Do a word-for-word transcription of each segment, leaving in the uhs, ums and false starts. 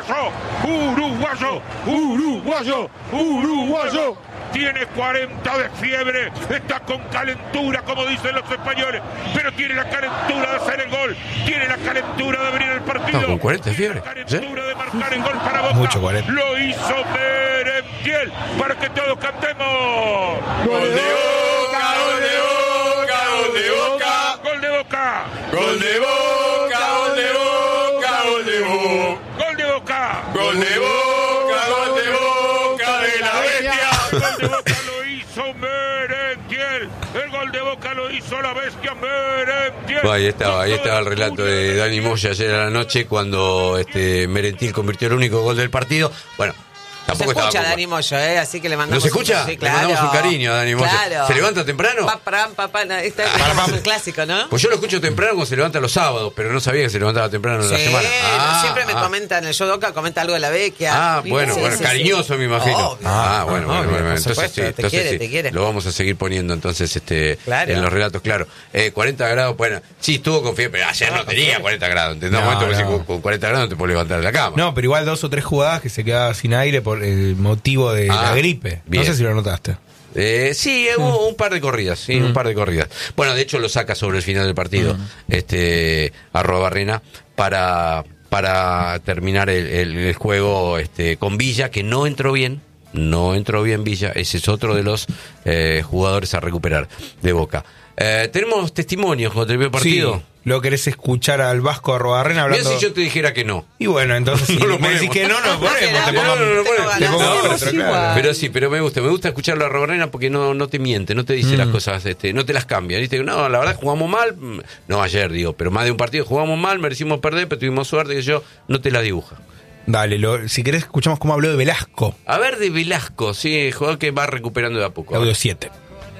uruguayo, uruguayo, uruguayo, uruguayo. Tiene cuarenta de fiebre, está con calentura, como dicen los españoles, pero tiene la calentura de hacer el gol, tiene la calentura de abrir el partido. No, con cuarenta de fiebre. La calentura ¿sí? de marcar el gol para Boca. Mucho cuarenta. Lo hizo Merentiel para que todos cantemos. Gol de Boca, gol de Boca, gol de Boca, gol de Boca, gol de Boca, gol de Boca, gol de Boca, gol de Boca, gol de Boca, gol de Boca de la bestia. El gol de Boca lo hizo Merentiel. El gol de Boca lo hizo la bestia Merentiel. Bueno, ahí estaba, ahí estaba el relato de Dani Moya ayer a la noche cuando este Merentiel convirtió el único gol del partido. Bueno, tampoco se escucha estaba a Dani Moyo, ¿eh? Así que le mandamos. ¿No se escucha? Un, sí, claro. Le mandamos un cariño a Dani Moya. Claro. ¿Se levanta temprano? Papá, papá, este es un clásico, ¿no? Pues yo lo escucho temprano cuando se levanta los sábados, pero no sabía que se levantaba temprano en sí, la semana. Ah, siempre me ah. comenta en el show de Oca, comenta algo de la Vecchia. Ah, bueno, sí, bueno, sí, cariñoso sí. me imagino. Oh, ah, bueno, no, bueno, no, bueno, por entonces supuesto, sí, te entonces quiere, sí, te quiere. lo vamos a seguir poniendo entonces este claro. en los relatos, claro. Eh, cuarenta grados, bueno, sí estuvo con fiebre, pero ayer no, no tenía cuarenta grados, ¿entendés? No, Un momento no. que con, con cuarenta grados no te puedes levantar de la cama. No, pero igual dos o tres jugadas que se quedaba sin aire por el motivo de Ah, la gripe. bien. No sé si lo notaste. Eh, sí, hubo un par de corridas, sí, Mm. un par de corridas. Bueno, de hecho lo saca sobre el final del partido, Mm. este, Arrobarrena, para, para terminar el, el, el juego este, con Villa, que no entró bien, no entró bien Villa, ese es otro de los eh, jugadores a recuperar de Boca. Eh, tenemos testimonios cuando terminó el partido. Sí, lo querés escuchar al Vasco Arrobarrena Mirá hablando. si yo te dijera que no. Y bueno, entonces si No lo me decís ponemos. que no, no lo ponemos. Te No, pongo, no, no lo ponemos. te pongo No, otro, sí, claro. igual. Pero sí, pero me gusta, me gusta escucharlo a Arrobarena porque no, no te miente, no te dice Mm. las cosas, este, no te las cambia. ¿Viste? No, la verdad jugamos mal, no ayer digo, pero más de un partido jugamos mal, merecimos perder, pero tuvimos suerte que yo no te la dibuja. Dale, lo, si querés escuchamos cómo habló de Velasco. A ver de Velasco, sí, jugador que va recuperando de a poco. Audio siete.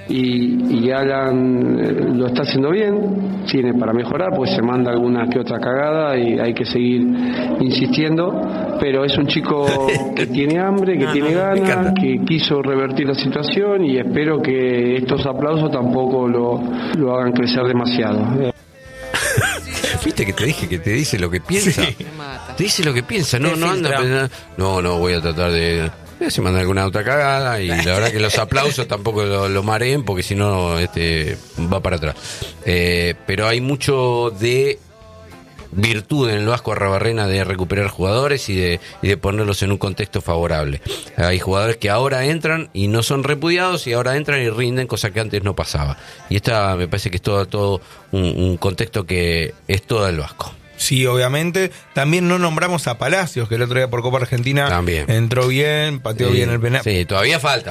Y, y Alan eh, lo está haciendo bien, tiene para mejorar, pues se manda alguna que otra cagada y hay que seguir insistiendo, pero es un chico que tiene hambre, que No, tiene no, me ganas, encanta. que quiso revertir la situación y espero que estos aplausos tampoco lo, lo hagan crecer demasiado. Viste que te dije que te dice lo que piensa. Sí. Me mata. Te dice lo que piensa, no, Te no anda filtra. pensando, no, no, voy a tratar de... eh, Se manda alguna otra cagada y la verdad que los aplausos tampoco lo, lo mareen porque si no este, va para atrás. Eh, pero hay mucho de virtud en el Vasco Arrobarrena de recuperar jugadores y de, y de ponerlos en un contexto favorable. Hay jugadores que ahora entran y no son repudiados y ahora entran y rinden, cosa que antes no pasaba. Y esta me parece que es todo, todo un, un contexto que es todo el Vasco. Sí, obviamente. También no nombramos a Palacios, que el otro día por Copa Argentina También. entró bien, pateó Sí, bien el penal. Sí, todavía falta.